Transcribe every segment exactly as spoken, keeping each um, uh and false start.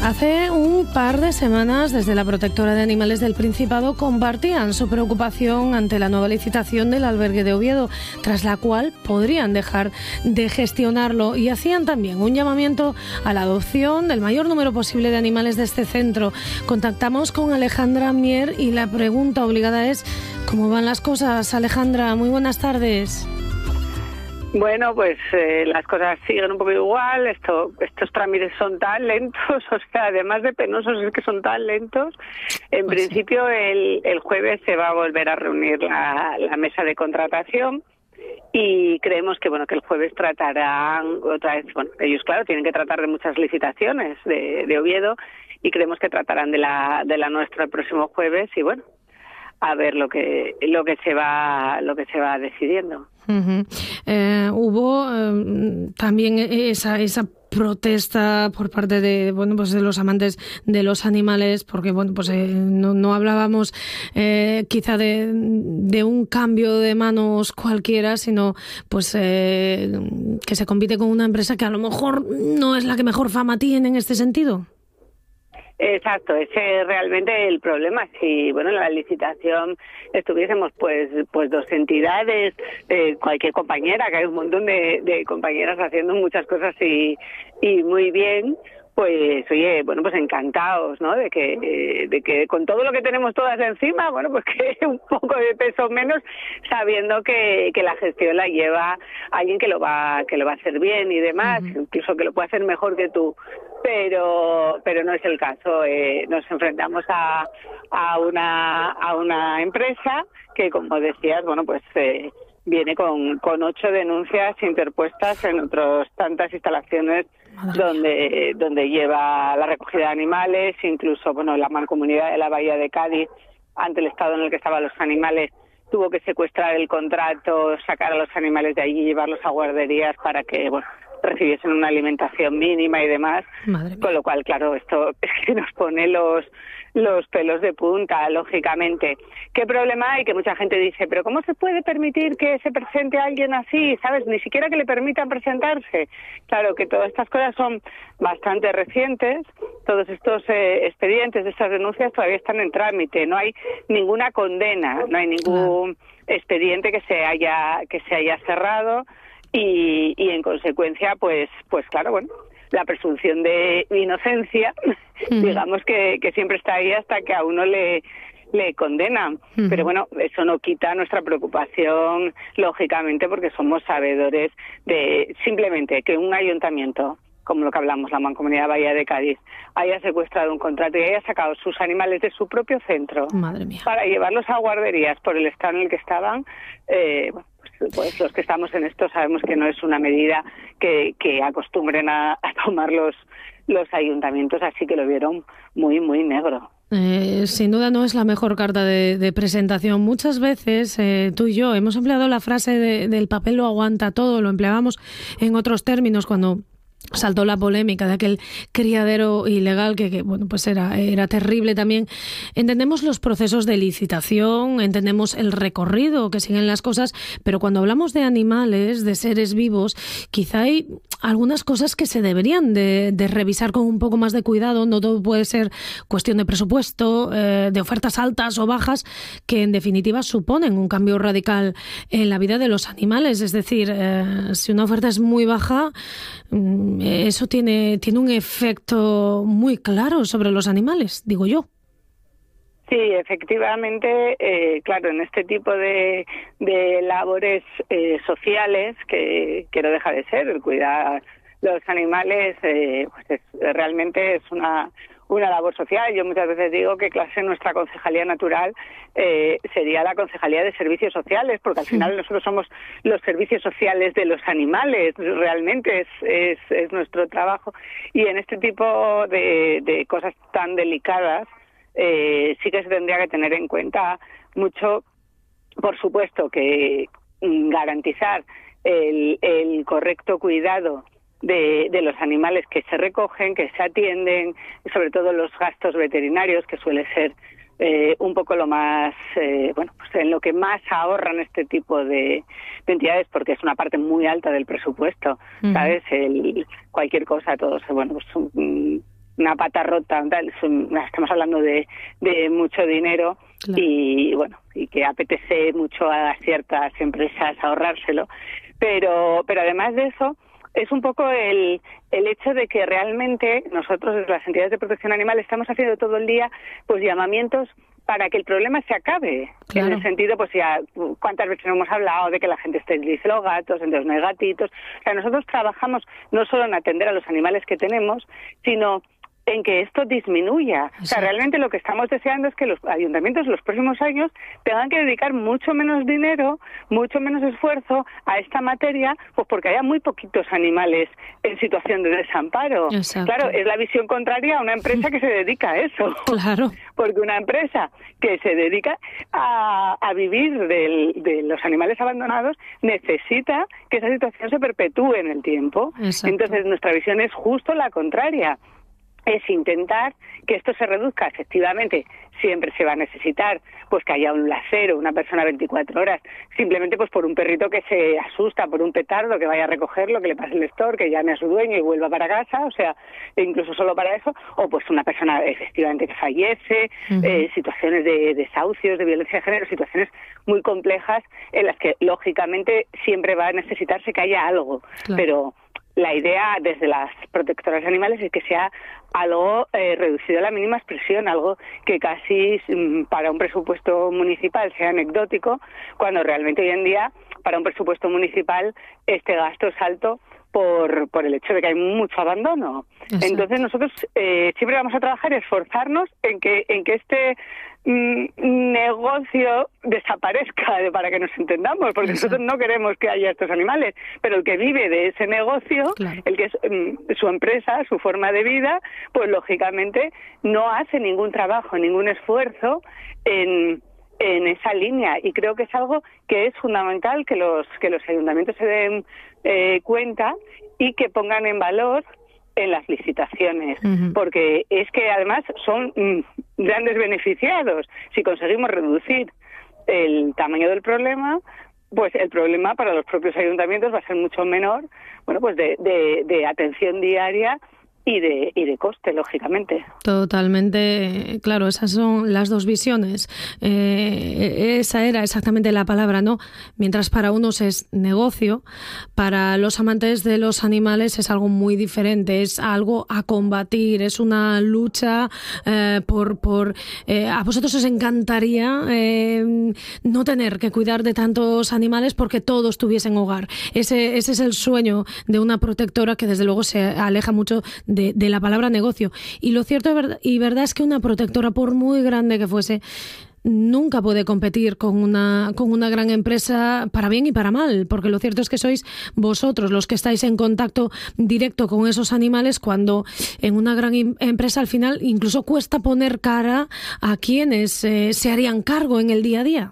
Hace un par de semanas, desde la Protectora de Animales del Principado, compartían su preocupación ante la nueva licitación del albergue de Oviedo, tras la cual podrían dejar de gestionarlo, y hacían también un llamamiento a la adopción del mayor número posible de animales de este centro. Contactamos con Alejandra Mier y la pregunta obligada es: ¿cómo van las cosas, Alejandra? Muy buenas tardes. Bueno, pues eh, las cosas siguen un poco igual. Esto, estos trámites son tan lentos, o sea, además de penosos, es que son tan lentos. En pues principio, sí. el, el jueves se va a volver a reunir la, la mesa de contratación y creemos que bueno que el jueves tratarán otra vez. Bueno, ellos claro tienen que tratar de muchas licitaciones de, de Oviedo y creemos que tratarán de la de la nuestra el próximo jueves y bueno, a ver lo que lo que se va lo que se va decidiendo. Uh-huh. Eh, hubo eh, también esa esa protesta por parte de bueno pues de los amantes de los animales, porque bueno pues eh, no, no hablábamos eh, quizá de, de un cambio de manos cualquiera, sino pues eh, que se compite con una empresa que a lo mejor no es la que mejor fama tiene en este sentido. Exacto, ese es realmente el problema. Si bueno en la licitación estuviésemos pues pues dos entidades, eh, cualquier compañera, que hay un montón de, de compañeras haciendo muchas cosas y, y muy bien, pues oye, bueno, pues encantados, ¿no? De que de que con todo lo que tenemos todas encima, bueno, pues que un poco de peso menos, sabiendo que, que la gestión la lleva alguien que lo va que lo va a hacer bien y demás, uh-huh. incluso que lo puede hacer mejor que tú. Pero pero no es el caso. Eh, nos enfrentamos a a una a una empresa que, como decías, bueno, pues eh, viene con con ocho denuncias interpuestas en otras tantas instalaciones donde donde lleva la recogida de animales, incluso bueno la Mancomunidad de la Bahía de Cádiz, ante el estado en el que estaban los animales, tuvo que secuestrar el contrato, sacar a los animales de allí y llevarlos a guarderías para que bueno recibiesen una alimentación mínima y demás, con lo cual, claro, esto es que nos pone los los pelos de punta, lógicamente. ¿Qué problema hay? Que mucha gente dice, pero ¿cómo se puede permitir que se presente a alguien así? ¿Sabes? Ni siquiera que le permitan presentarse. Claro que todas estas cosas son bastante recientes, todos estos eh, expedientes de estas denuncias todavía están en trámite, no hay ninguna condena, no hay ningún expediente que se haya que se haya cerrado. Y, y en consecuencia, pues, pues claro, bueno, la presunción de inocencia, uh-huh. digamos que, que siempre está ahí hasta que a uno le, le condenan. Uh-huh. Pero bueno, eso no quita nuestra preocupación, lógicamente, porque somos sabedores de simplemente que un ayuntamiento, como lo que hablamos, la Mancomunidad Bahía de Cádiz, haya secuestrado un contrato y haya sacado sus animales de su propio centro Madre mía. para llevarlos a guarderías por el estado en el que estaban, eh, bueno, pues los que estamos en esto sabemos que no es una medida que, que acostumbren a, a tomar los, los ayuntamientos, así que lo vieron muy, muy negro. Eh, sin duda no es la mejor carta de, de presentación. Muchas veces eh, tú y yo hemos empleado la frase de, del papel lo aguanta todo, lo empleábamos en otros términos cuando saltó la polémica de aquel criadero ilegal que, que bueno pues era era terrible también. Entendemos los procesos de licitación, entendemos el recorrido que siguen las cosas, pero cuando hablamos de animales, de seres vivos, quizá hay algunas cosas que se deberían de, de revisar con un poco más de cuidado. No todo puede ser cuestión de presupuesto, eh, de ofertas altas o bajas, que en definitiva suponen un cambio radical en la vida de los animales. Es decir, eh, si una oferta es muy baja, eso tiene, tiene un efecto muy claro sobre los animales, digo yo. Sí, efectivamente, eh, claro, en este tipo de, de labores eh, sociales, que, que no deja de ser el cuidar los animales, eh, pues es, realmente es una una labor social. Yo muchas veces digo que clase nuestra concejalía natural eh, sería la concejalía de servicios sociales, porque al final nosotros somos los servicios sociales de los animales, realmente es, es, es nuestro trabajo. Y en este tipo de, de cosas tan delicadas eh, sí que se tendría que tener en cuenta mucho, por supuesto, que garantizar el, el correcto cuidado De, de los animales que se recogen, que se atienden, y sobre todo los gastos veterinarios, que suele ser eh, un poco lo más, eh, bueno, pues en lo que más ahorran este tipo de, de entidades, porque es una parte muy alta del presupuesto, uh-huh. ¿sabes? El, cualquier cosa, todos, bueno, pues um, una pata rota, tal, estamos hablando de, de mucho dinero. Claro. Y bueno, y que apetece mucho a ciertas empresas ahorrárselo, pero pero además de eso es un poco el el hecho de que realmente nosotros desde las entidades de protección animal estamos haciendo todo el día pues llamamientos para que el problema se acabe. Claro. En el sentido, pues ya, cuántas veces hemos hablado de que la gente esterilice los gatos, entonces no hay gatitos. O sea, nosotros trabajamos no solo en atender a los animales que tenemos, sino en que esto disminuya. Exacto. O sea, realmente lo que estamos deseando es que los ayuntamientos en los próximos años tengan que dedicar mucho menos dinero, mucho menos esfuerzo a esta materia, pues porque haya muy poquitos animales en situación de desamparo. Exacto. Claro, es la visión contraria a una empresa que se dedica a eso. Claro. Porque una empresa que se dedica a, a vivir del, de los animales abandonados necesita que esa situación se perpetúe en el tiempo. Exacto. Entonces, nuestra visión es justo la contraria. Es intentar que esto se reduzca. Efectivamente, siempre se va a necesitar pues que haya un lacero, una persona veinticuatro horas, simplemente pues por un perrito que se asusta, por un petardo, que vaya a recogerlo, que le pase el lector, que llame a su dueño y vuelva para casa, o sea, incluso solo para eso, o pues una persona efectivamente que fallece, uh-huh. eh, situaciones de desahucios, de violencia de género, situaciones muy complejas en las que, lógicamente, siempre va a necesitarse que haya algo, claro. Pero la idea desde las protectoras de animales es que sea algo eh, reducido a la mínima expresión, algo que casi mm, para un presupuesto municipal sea anecdótico, cuando realmente hoy en día para un presupuesto municipal este gasto es alto por, por el hecho de que hay mucho abandono. Exacto. Entonces nosotros eh, siempre vamos a trabajar y esforzarnos en que, en que este mm, negocio desaparezca, para que nos entendamos, porque Exacto. nosotros no queremos que haya estos animales, pero el que vive de ese negocio, claro. el que es mm, su empresa, su forma de vida, pues lógicamente no hace ningún trabajo, ningún esfuerzo en... en esa línea, y creo que es algo que es fundamental que los que los ayuntamientos se den eh, cuenta y que pongan en valor en las licitaciones, uh-huh. porque es que además son mm, grandes beneficiados. Si conseguimos reducir el tamaño del problema, pues el problema para los propios ayuntamientos va a ser mucho menor, bueno, pues de, de, de atención diaria y de y de coste, lógicamente. Totalmente, claro, esas son las dos visiones. Eh, esa era exactamente la palabra, ¿no? Mientras para unos es negocio, para los amantes de los animales es algo muy diferente, es algo a combatir, es una lucha eh, por... por eh, a vosotros os encantaría eh, no tener que cuidar de tantos animales porque todos tuviesen hogar. Ese, ese es el sueño de una protectora que desde luego se aleja mucho De, de la palabra negocio. Y lo cierto y verdad es que una protectora, por muy grande que fuese, nunca puede competir con una, con una gran empresa para bien y para mal, porque lo cierto es que sois vosotros los que estáis en contacto directo con esos animales, cuando en una gran empresa al final incluso cuesta poner cara a quienes eh, se harían cargo en el día a día.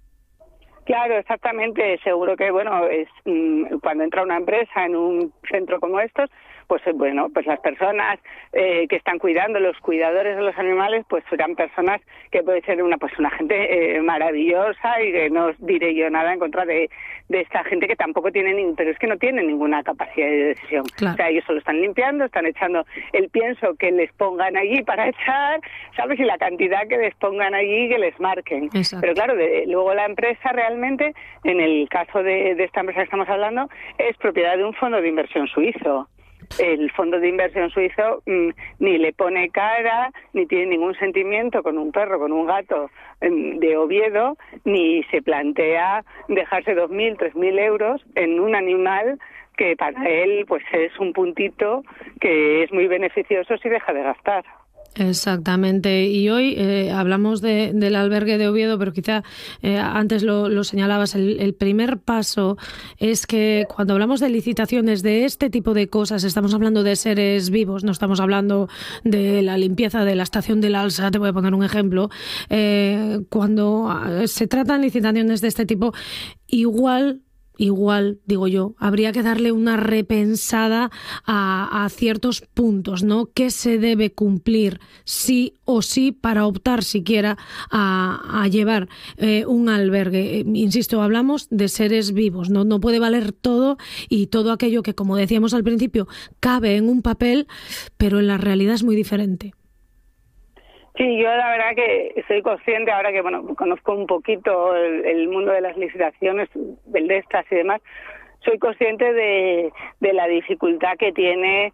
Claro, exactamente. Seguro que, bueno, es mmm, cuando entra una empresa en un centro como estos, pues bueno, pues las personas eh, que están cuidando, los cuidadores de los animales, pues serán personas que puede ser una pues una gente eh, maravillosa, y que no diré yo nada en contra de, de esta gente que tampoco tiene, ni, pero es que no tienen ninguna capacidad de decisión. Claro. O sea, ellos solo están limpiando, están echando el pienso que les pongan allí para echar, ¿sabes? Y la cantidad que les pongan allí, que les marquen. Exacto. Pero claro, de, luego la empresa realmente, en el caso de, de esta empresa que estamos hablando, es propiedad de un fondo de inversión suizo. El fondo de inversión suizo mmm, ni le pone cara, ni tiene ningún sentimiento con un perro, con un gato mmm, de Oviedo, ni se plantea dejarse dos mil, tres mil euros en un animal que para él pues es un puntito que es muy beneficioso si deja de gastar. Exactamente. Y hoy eh, hablamos de, del albergue de Oviedo, pero quizá eh, antes lo, lo señalabas, el, el primer paso es que cuando hablamos de licitaciones de este tipo de cosas, estamos hablando de seres vivos, no estamos hablando de la limpieza de la estación del Alsa, te voy a poner un ejemplo. Eh, cuando se tratan licitaciones de este tipo, igual igual, digo yo, habría que darle una repensada a, a ciertos puntos, ¿no? ¿Qué se debe cumplir sí o sí para optar siquiera a, a llevar eh, un albergue? Eh, insisto, hablamos de seres vivos, ¿no? No puede valer todo y todo aquello que, como decíamos al principio, cabe en un papel, pero en la realidad es muy diferente. Sí, yo la verdad que soy consciente, ahora que bueno conozco un poquito el, el mundo de las licitaciones, del de estas y demás, soy consciente de, de la dificultad que tiene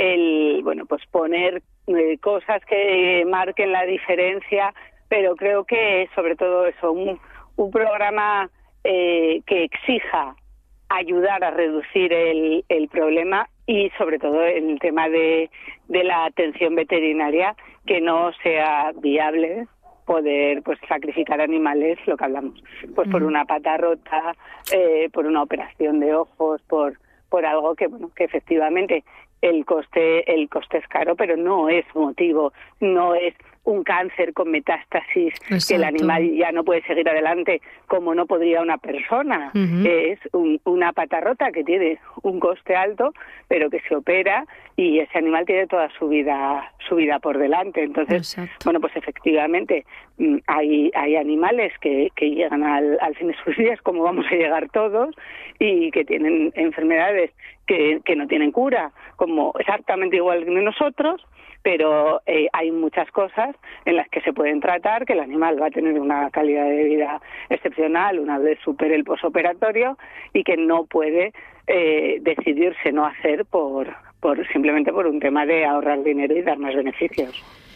el bueno pues poner eh, cosas que marquen la diferencia, pero creo que sobre todo eso, un, un programa eh, que exija ayudar a reducir el, el problema y sobre todo en el tema de, de la atención veterinaria, que no sea viable poder pues sacrificar animales, lo que hablamos, pues por una pata rota, eh, por una operación de ojos, por por algo que bueno que efectivamente el coste el coste es caro, pero no es motivo, no es un cáncer con metástasis. Exacto. Que el animal ya no puede seguir adelante como no podría una persona. Uh-huh. Es un, una pata rota que tiene un coste alto, pero que se opera y ese animal tiene toda su vida su vida por delante. Entonces, exacto. Bueno, pues efectivamente hay hay animales que, que llegan al, al fin de sus días, como vamos a llegar todos, y que tienen enfermedades que, que no tienen cura, como exactamente igual que nosotros, pero eh, hay muchas cosas en las que se pueden tratar, que el animal va a tener una calidad de vida excepcional una vez supere el posoperatorio y que no puede eh, decidirse no hacer por, por simplemente por un tema de ahorrar dinero y dar más beneficios.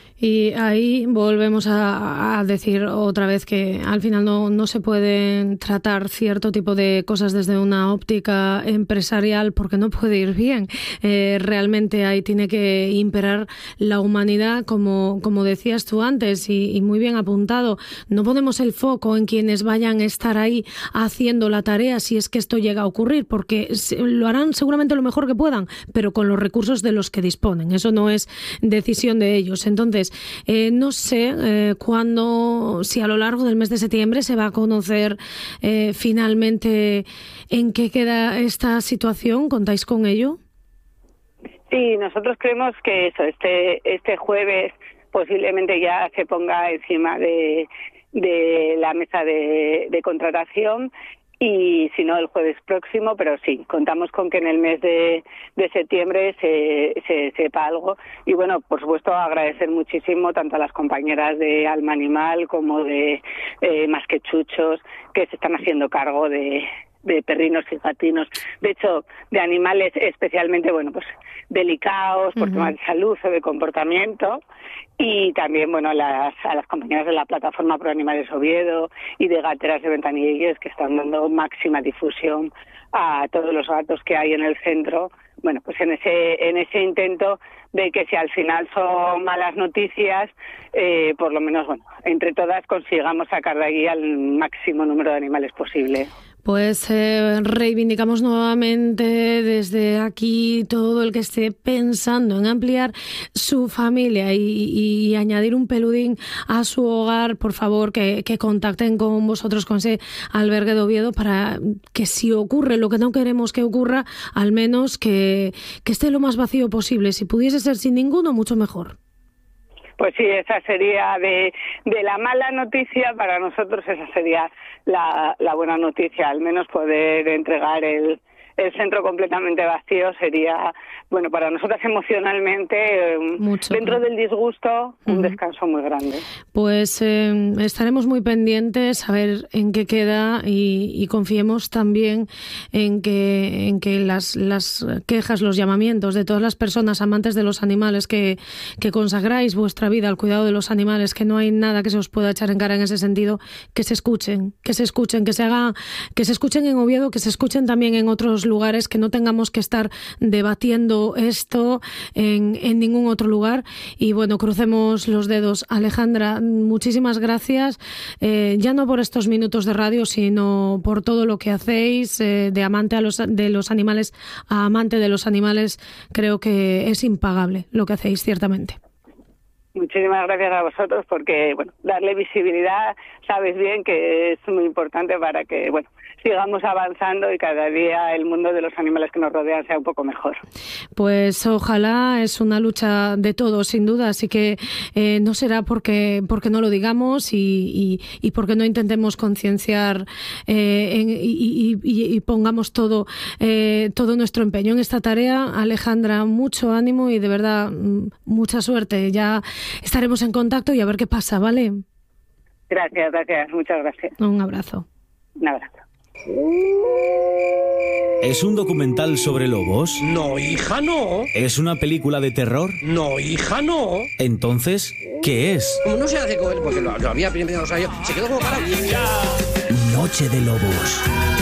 Y ahí volvemos a, a decir otra vez que al final no, no se pueden tratar cierto tipo de cosas desde una óptica empresarial porque no puede ir bien. Eh, realmente ahí tiene que imperar la humanidad, como, como decías tú antes, y, y muy bien apuntado. No ponemos el foco en quienes vayan a estar ahí haciendo la tarea si es que esto llega a ocurrir, porque lo harán seguramente lo mejor que puedan, pero con los recursos de los que disponen. Eso no es decisión de ellos. Entonces, Eh, no sé eh, cuándo, si a lo largo del mes de septiembre se va a conocer eh, finalmente en qué queda esta situación. ¿Contáis con ello? Sí, nosotros creemos que eso, este este jueves posiblemente ya se ponga encima de, de la mesa de, de contratación. Y si no, el jueves próximo, pero sí, contamos con que en el mes de, de septiembre se, se sepa algo. Y bueno, por supuesto, agradecer muchísimo tanto a las compañeras de Alma Animal como de eh, Más que Chuchos, que se están haciendo cargo de, de perrinos y gatinos. De hecho, de animales especialmente, bueno, pues delicados por uh-huh. temas de salud o de comportamiento. Y también, bueno, a las, a las compañeras de la plataforma Pro Animales Oviedo y de Gateras de Ventanilles, que están dando máxima difusión a todos los gatos que hay en el centro. Bueno, pues en ese en ese intento de que si al final son malas noticias, eh, por lo menos, bueno, entre todas consigamos sacar de aquí al máximo número de animales posible. Pues eh, reivindicamos nuevamente desde aquí todo el que esté pensando en ampliar su familia y, y, y añadir un peludín a su hogar, por favor, que, que contacten con vosotros, con ese albergue de Oviedo, para que si ocurre lo que no queremos que ocurra, al menos que, que esté lo más vacío posible. Si pudiese ser sin ninguno, mucho mejor. Pues sí, esa sería de, de la mala noticia, para nosotros esa sería la, la buena noticia, al menos poder entregar el, el centro completamente vacío sería, bueno, para nosotras emocionalmente, Mucho, dentro del disgusto, un uh-huh. descanso muy grande. Pues eh, estaremos muy pendientes a ver en qué queda y, y confiemos también en que, en que las, las quejas, los llamamientos de todas las personas amantes de los animales que, que consagráis vuestra vida al cuidado de los animales, que no hay nada que se os pueda echar en cara en ese sentido, que se escuchen, que se escuchen, que se haga, que se escuchen en Oviedo, que se escuchen también en otros lugares, que no tengamos que estar debatiendo esto en, en ningún otro lugar. Y bueno, crucemos los dedos. Alejandra, muchísimas gracias, eh, ya no por estos minutos de radio, sino por todo lo que hacéis, eh, de amante a los, de los animales a amante de los animales. Creo que es impagable lo que hacéis, ciertamente. Muchísimas gracias a vosotros porque, bueno, darle visibilidad, sabes bien que es muy importante para que, bueno, sigamos avanzando y cada día el mundo de los animales que nos rodean sea un poco mejor. Pues ojalá, es una lucha de todos, sin duda, así que eh, no será porque porque no lo digamos y, y, y porque no intentemos concienciar eh, en, y, y, y, y pongamos todo, eh, todo nuestro empeño en esta tarea. Alejandra, mucho ánimo y de verdad mucha suerte. Ya estaremos en contacto y a ver qué pasa, ¿vale? Gracias, gracias, muchas gracias. Un abrazo. Un abrazo. ¿Es un documental sobre lobos? No, hija, no. ¿Es una película de terror? No, hija, no. Entonces, ¿qué es? Como no se hace con él, porque lo, lo había primero, o sea, yo, se quedó como parado. Noche de Lobos.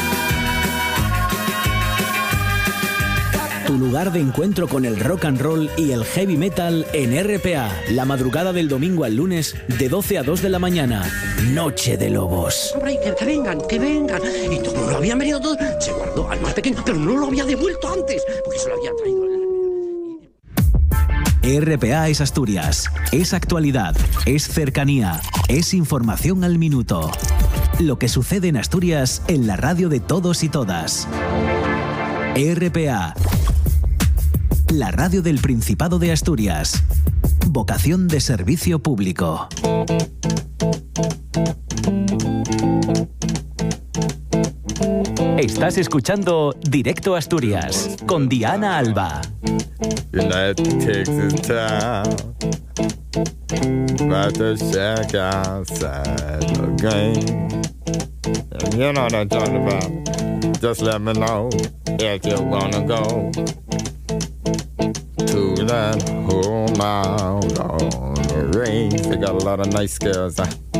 Tu lugar de encuentro con el rock and roll y el heavy metal en R P A. La madrugada del domingo al lunes, de doce a dos de la mañana. Noche de Lobos. Hombre, que, que vengan, que vengan. Y como lo habían venido todos, se guardó al más pequeño, pero no lo había devuelto antes, porque se lo había traído. R P A es Asturias, es actualidad, es cercanía, es información al minuto. Lo que sucede en Asturias en la radio de todos y todas. R P A, la radio del Principado de Asturias. Vocación de servicio público. Estás escuchando Directo Asturias con Diana Alba. United takes its time, about to shack outside the game. And you know what I'm talking about. Just let me know if you wanna go to that whole mile on the range. They got a lot of nice girls. Huh?